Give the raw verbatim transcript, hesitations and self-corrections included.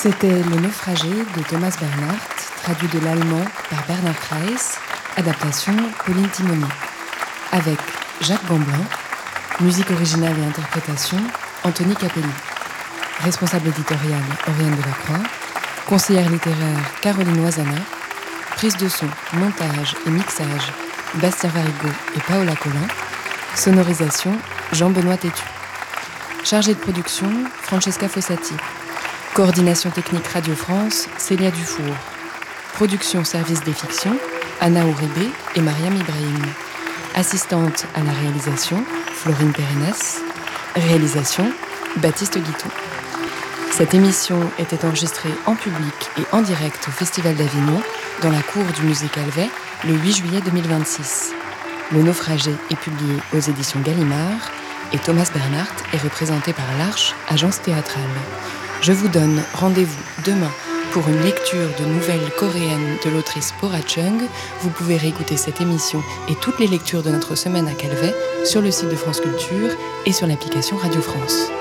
C'était Le Naufragé de Thomas Bernhardt, traduit de l'allemand par Bernhard Reiss, adaptation Pauline Timony. Avec Jacques Gamblin, musique originale et interprétation Anthony Capelli. Responsable éditorial Oriane Delacroix, conseillère littéraire Caroline Oisana, prise de son, montage et mixage Bastien Varigo et Paola Collin, sonorisation Jean-Benoît Tétu. Chargée de production Francesca Fossati. Coordination technique Radio France, Célia Dufour. Production service des fictions, Anna Ouribé et Mariam Ibrahim. Assistante à la réalisation, Florine Pérennes. Réalisation, Baptiste Guiton. Cette émission était enregistrée en public et en direct au Festival d'Avignon, dans la cour du Musée Calvet, le huit juillet deux mille vingt-six. Le Naufragé est publié aux éditions Gallimard et Thomas Bernhardt est représenté par l'Arche, agence théâtrale. Je vous donne rendez-vous demain pour une lecture de nouvelles coréennes de l'autrice Bora Chung. Vous pouvez réécouter cette émission et toutes les lectures de notre semaine à Calvet sur le site de France Culture et sur l'application Radio France.